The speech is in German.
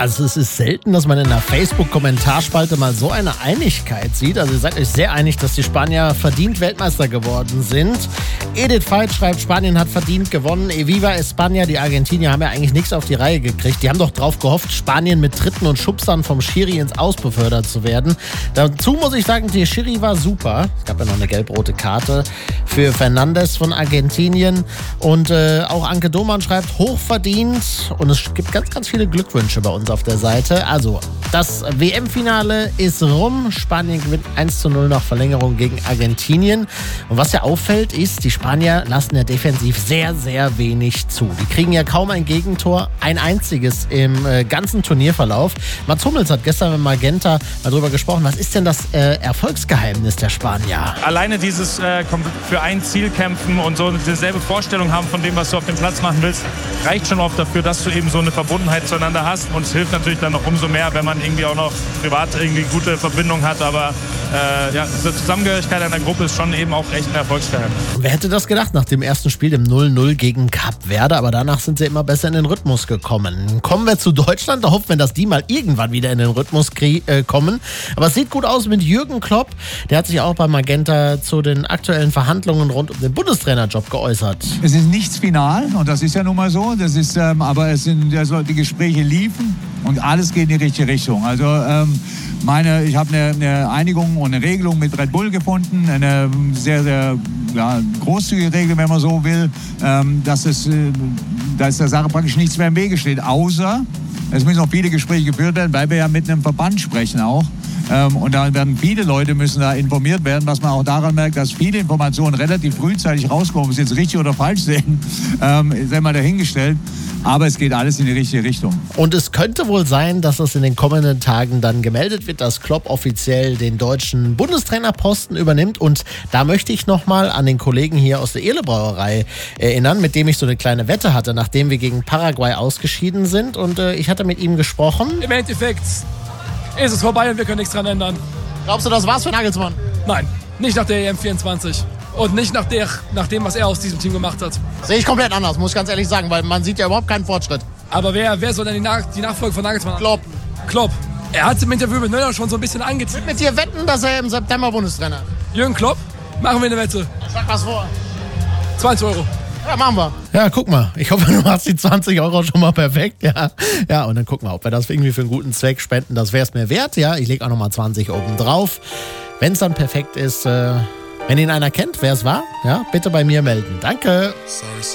Also es ist selten, dass man in der Facebook-Kommentarspalte mal so eine Einigkeit sieht. Also ihr seid euch sehr einig, dass die Spanier verdient Weltmeister geworden sind. Edith Veit schreibt, Spanien hat verdient gewonnen. Eviva España, die Argentinier haben ja eigentlich nichts auf die Reihe gekriegt. Die haben doch drauf gehofft, Spanien mit Tritten und Schubsern vom Schiri ins Aus befördert zu werden. Dazu muss ich sagen, der Schiri war super. Es gab ja noch eine gelb-rote Karte für Fernandes von Argentinien. Und auch Anke Dohmann schreibt, hochverdient. Und es gibt ganz, ganz viele Glückwünsche bei uns auf der Seite. Also, das WM-Finale ist rum. Spanien gewinnt 1:0 nach Verlängerung gegen Argentinien. Und was ja auffällt, ist, die Spanier lassen ja defensiv sehr, sehr wenig zu. Die kriegen ja kaum ein Gegentor, ein einziges im ganzen Turnierverlauf. Mats Hummels hat gestern mit Magenta mal drüber gesprochen. Was ist denn das Erfolgsgeheimnis der Spanier? Alleine dieses für ein Ziel kämpfen und so dieselbe Vorstellung haben von dem, was du auf dem Platz machen willst, reicht schon oft dafür, dass du eben so eine Verbundenheit zueinander hast. Und es hilft natürlich dann noch umso mehr, wenn man irgendwie auch noch privat irgendwie gute Verbindung hat. Aber diese Zusammengehörigkeit einer Gruppe ist schon eben auch echt ein Erfolgsgeheimnis. Wer hätte das gedacht nach dem ersten Spiel, dem 0:0 gegen Kap Verde? Aber danach sind sie immer besser in den Rhythmus gekommen. Kommen wir zu Deutschland. Da hoffen wir, dass die mal irgendwann wieder in den Rhythmus kommen. Aber es sieht gut aus mit Jürgen Klopp. Der hat sich auch bei Magenta zu den aktuellen Verhandlungen rund um den Bundestrainerjob geäußert. Es ist nichts final und das ist ja nun mal so. Das ist, aber die Gespräche liefen und alles geht in die richtige Richtung. Also ich habe eine Einigung und eine Regelung mit Red Bull gefunden, eine sehr, sehr großzügige Regel, wenn man so will, dass der Sache praktisch nichts mehr im Wege steht, außer es müssen auch viele Gespräche geführt werden, weil wir ja mit einem Verband sprechen auch. Und da werden viele Leute müssen da informiert werden, was man auch daran merkt, dass viele Informationen relativ frühzeitig rauskommen. Ob sie jetzt richtig oder falsch sehen, ist einmal dahingestellt. Aber es geht alles in die richtige Richtung. Und es könnte wohl sein, dass es in den kommenden Tagen dann gemeldet wird, dass Klopp offiziell den deutschen Bundestrainerposten übernimmt. Und da möchte ich nochmal an den Kollegen hier aus der Erle-Brauerei erinnern, mit dem ich so eine kleine Wette hatte, nachdem wir gegen Paraguay ausgeschieden sind. Und ich hatte mit ihm gesprochen. Im Endeffekt ist es vorbei und wir können nichts dran ändern. Glaubst du, das war's für Nagelsmann? Nein, nicht nach der EM24. Und nicht nach dem, was er aus diesem Team gemacht hat. Sehe ich komplett anders, muss ich ganz ehrlich sagen, weil man sieht ja überhaupt keinen Fortschritt. Aber wer soll denn die Nachfolge von Nagelsmann Klopp. Klopp. Er hat es im Interview mit Neuer schon so ein bisschen angezogen. Ich würde mit dir wetten, dass er im September Bundestrainer ist. Jürgen Klopp, machen wir eine Wette. Sag was vor. 20 Euro. Ja, machen wir. Ja, guck mal. Ich hoffe, du machst die 20 Euro schon mal perfekt. Ja, und dann gucken wir, ob wir das irgendwie für einen guten Zweck spenden. Das wäre es mir wert. Ja, ich lege auch nochmal 20 oben drauf. Wenn es dann perfekt ist, wenn ihn einer kennt, wer es war, ja, bitte bei mir melden. Danke.